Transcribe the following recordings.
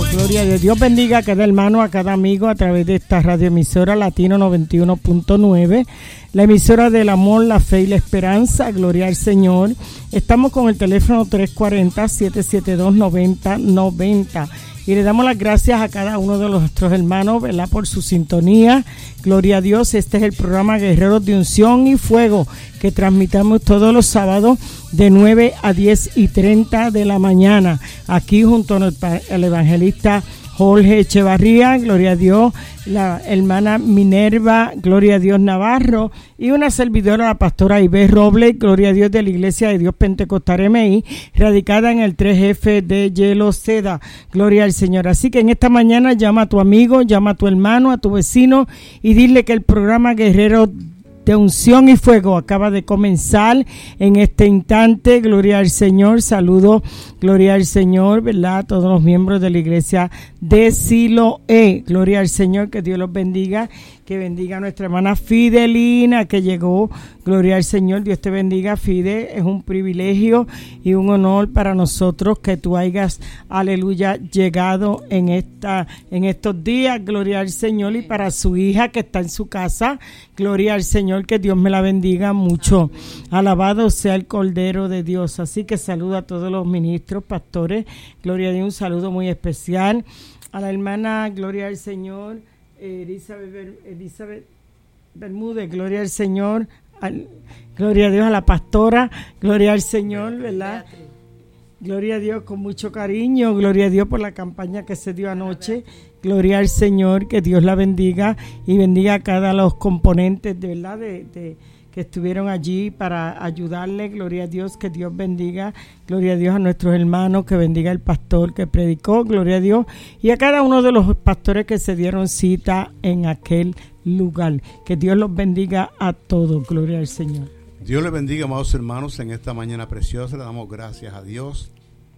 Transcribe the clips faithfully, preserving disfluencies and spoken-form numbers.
Gloria a Dios. Dios bendiga a cada hermano, a cada amigo a través de esta radioemisora Latino noventa y uno punto nueve, la emisora del amor, la fe y la esperanza. Gloria al Señor. Estamos con el teléfono tres cuatro cero, siete siete dos, nueve cero nueve cero. Y le damos las gracias a cada uno de nuestros hermanos, ¿verdad?, por su sintonía. Gloria a Dios. Este es el programa Guerreros de Unción y Fuego, que transmitimos todos los sábados de nueve a diez y treinta de la mañana, aquí junto al evangelista Jorge Echevarría, gloria a Dios, la hermana Minerva, gloria a Dios, Navarro, y una servidora, la pastora Iber Robles, gloria a Dios, de la Iglesia de Dios Pentecostal M I, radicada en el tres F de Hielo Seda, gloria al Señor. Así que en esta mañana llama a tu amigo, llama a tu hermano, a tu vecino, y dile que el programa Guerrero de Unción y Fuego acaba de comenzar en este instante. Gloria al Señor. Saludo, gloria al Señor, ¿verdad? Todos los miembros de la iglesia de Siloé. Gloria al Señor, que Dios los bendiga. Que bendiga a nuestra hermana Fidelina, que llegó. Gloria al Señor. Dios te bendiga, Fide. Es un privilegio y un honor para nosotros que tú hayas, aleluya, llegado en esta, en estos días. Gloria al Señor. Y para su hija que está en su casa, gloria al Señor, que Dios me la bendiga mucho. Alabado sea el Cordero de Dios. Así que saludo a todos los ministros, pastores. Gloria a Dios, un saludo muy especial a la hermana, gloria al Señor, Elizabeth, Elizabeth Bermúdez, gloria al Señor, al, gloria a Dios, a la pastora, gloria al Señor, ¿verdad? Gloria a Dios, con mucho cariño, gloria a Dios por la campaña que se dio anoche, gloria al Señor, que Dios la bendiga y bendiga a cada los componentes, de verdad, de, de que estuvieron allí para ayudarle. Gloria a Dios, que Dios bendiga, gloria a Dios, a nuestros hermanos, que bendiga el pastor que predicó, gloria a Dios, y a cada uno de los pastores que se dieron cita en aquel lugar. Que Dios los bendiga a todos, gloria al Señor. Dios les bendiga, amados hermanos, en esta mañana preciosa. Le damos gracias a Dios,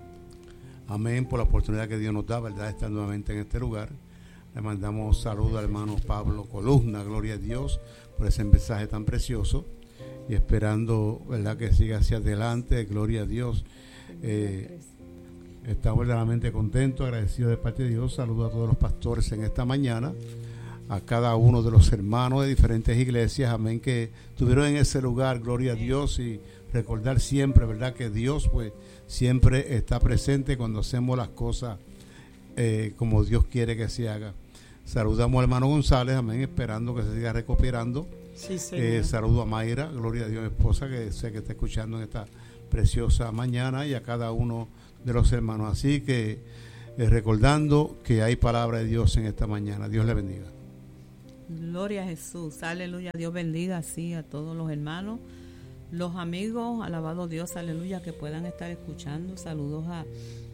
amén, por la oportunidad que Dios nos da, verdad, de estar nuevamente en este lugar. Le mandamos saludos al hermano Pablo Columna, gloria a Dios, por ese mensaje tan precioso, y esperando, verdad, que siga hacia adelante, gloria a Dios. Eh, estamos verdaderamente contentos, agradecidos de parte de Dios. Saludos a todos los pastores en esta mañana, a cada uno de los hermanos de diferentes iglesias, amén, que estuvieron en ese lugar, gloria a Dios, y recordar siempre, verdad, que Dios pues siempre está presente cuando hacemos las cosas eh, como Dios quiere que se haga. Saludamos al hermano González, amén, esperando que se siga recuperando. Sí, señor. Eh, saludo a Mayra, gloria a Dios, mi esposa, que sé que está escuchando en esta preciosa mañana, y a cada uno de los hermanos. Así que eh, recordando que hay palabra de Dios en esta mañana. Dios le bendiga. Gloria a Jesús, aleluya. Dios bendiga así a todos los hermanos, los amigos, alabado Dios, aleluya, que puedan estar escuchando. Saludos a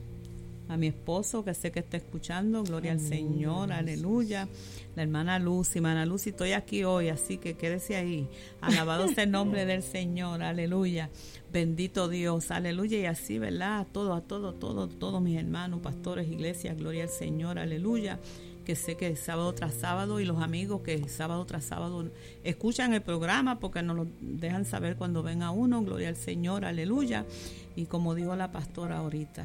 a mi esposo, que sé que está escuchando, gloria al Señor, aleluya. La hermana Lucy, hermana Lucy, estoy aquí hoy, así que quédese ahí. Alabado sea el nombre del Señor, aleluya. Bendito Dios, aleluya. Y así, ¿verdad? A todos, a todos, todos, todos mis hermanos, pastores, iglesias, gloria al Señor, aleluya. Que sé que sábado tras sábado, y los amigos que sábado tras sábado escuchan el programa, porque nos lo dejan saber cuando ven a uno, gloria al Señor, aleluya. Y como dijo la pastora ahorita,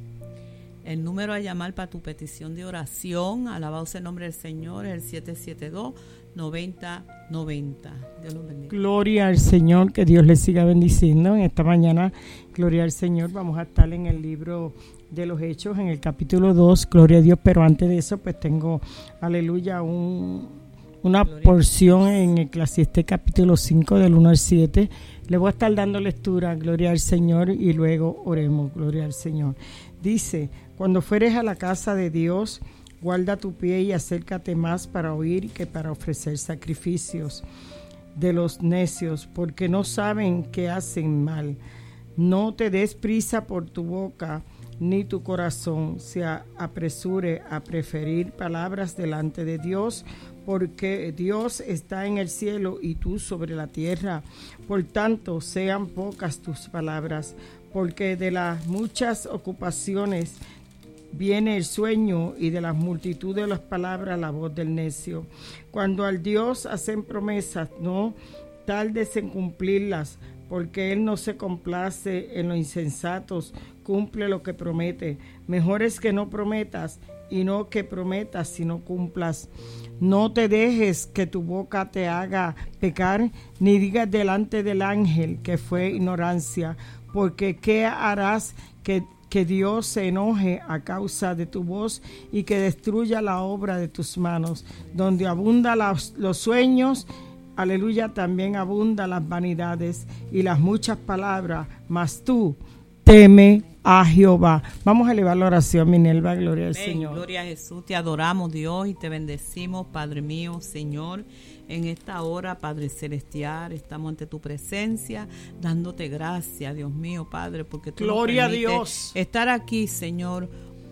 el número a llamar para tu petición de oración, alabado sea el nombre del Señor, es el siete siete dos, nueve cero nueve cero. Dios los bendiga. Gloria al Señor, que Dios les siga bendiciendo. En esta mañana, gloria al Señor, vamos a estar en el libro de los Hechos, en el capítulo dos, gloria a Dios, pero antes de eso, pues tengo, aleluya, un, una gloria porción en Eclesiastés capítulo cinco, del uno al siete. Le voy a estar dando lectura, gloria al Señor, y luego oremos, gloria al Señor. Dice: cuando fueres a la casa de Dios, guarda tu pie y acércate más para oír que para ofrecer sacrificios de los necios, porque no saben que hacen mal. No te des prisa por tu boca, ni tu corazón se apresure a preferir palabras delante de Dios, porque Dios está en el cielo y tú sobre la tierra. Por tanto, sean pocas tus palabras, porque de las muchas ocupaciones viene el sueño, y de las multitudes de las palabras la voz del necio. Cuando al Dios hacen promesas, no tardes en cumplirlas, porque Él no se complace en los insensatos, cumple lo que promete. Mejor es que no prometas y no que prometas, sino cumplas. No te dejes que tu boca te haga pecar, ni digas delante del ángel que fue ignorancia, porque ¿qué harás que, que Dios se enoje a causa de tu voz y que destruya la obra de tus manos? Donde abundan los, los sueños, aleluya, también abundan las vanidades y las muchas palabras, mas tú teme a Jehová. Vamos a elevar la oración, Minerva, gloria al Señor. Gloria a Jesús, te adoramos, Dios, y te bendecimos, Padre mío, Señor. En esta hora, Padre celestial, estamos ante tu presencia, dándote gracias, Dios mío, Padre, porque tú gloria nos permites a Dios. Estar aquí, Señor,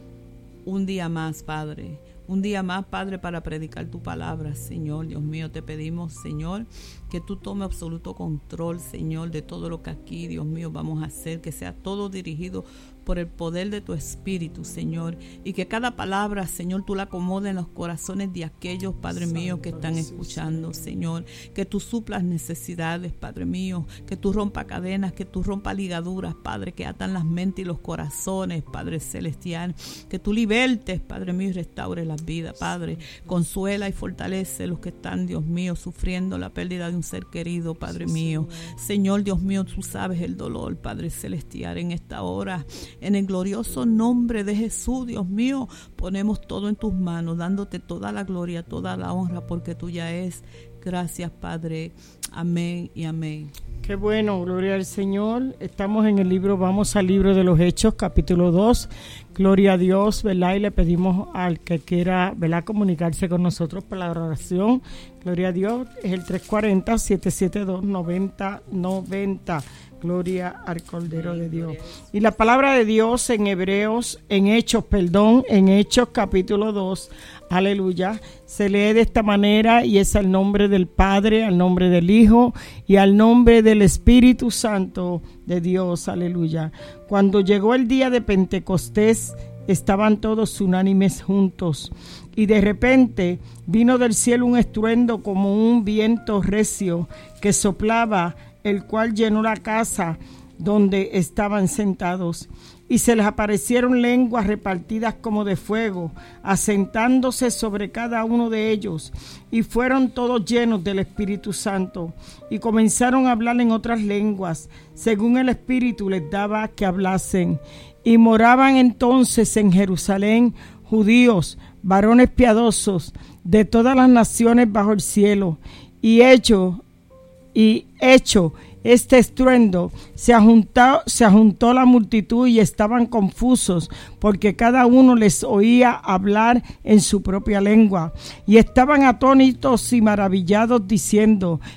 un día más, Padre. Un día más, Padre, para predicar tu palabra, Señor. Dios mío, te pedimos, Señor, que tú tomes absoluto control, Señor, de todo lo que aquí, Dios mío, vamos a hacer, que sea todo dirigido por el poder de tu Espíritu, Señor, y que cada palabra, Señor, tú la acomodes en los corazones de aquellos, Padre mío, que están escuchando, Señor, que tú suplas necesidades, Padre mío, que tú rompas cadenas, que tú rompas ligaduras, Padre, que atan las mentes y los corazones, Padre celestial, que tú libertes, Padre mío, y restaures las vidas, Padre, consuela y fortalece a los que están, Dios mío, sufriendo la pérdida de un ser querido, Padre mío, Señor, Dios mío, tú sabes el dolor, Padre celestial, en esta hora. En el glorioso nombre de Jesús, Dios mío, ponemos todo en tus manos, dándote toda la gloria, toda la honra, porque tuya es. Gracias, Padre. Amén y amén. Qué bueno, gloria al Señor. Estamos en el libro, vamos al libro de los Hechos, capítulo dos. Gloria a Dios, ¿verdad? Y le pedimos al que quiera, ¿verdad?, comunicarse con nosotros para la oración. Gloria a Dios, es el tres cuatro cero, siete siete dos, nueve cero nueve cero. Gloria al Cordero de Dios. Y la palabra de Dios en Hebreos, en Hechos, perdón, en Hechos capítulo dos, aleluya, se lee de esta manera y es al nombre del Padre, al nombre del Hijo y al nombre del Espíritu Santo de Dios, aleluya. Cuando llegó el día de Pentecostés, estaban todos unánimes juntos y de repente vino del cielo un estruendo como un viento recio que soplaba, el cual llenó la casa donde estaban sentados, y se les aparecieron lenguas repartidas como de fuego, asentándose sobre cada uno de ellos, y fueron todos llenos del Espíritu Santo, y comenzaron a hablar en otras lenguas, según el Espíritu les daba que hablasen. Y moraban entonces en Jerusalén judíos, varones piadosos, de todas las naciones bajo el cielo, y ellos Y hecho este estruendo, se ajuntó, se ajuntó la multitud y estaban confusos, porque cada uno les oía hablar en su propia lengua. Y estaban atónitos y maravillados, diciendo: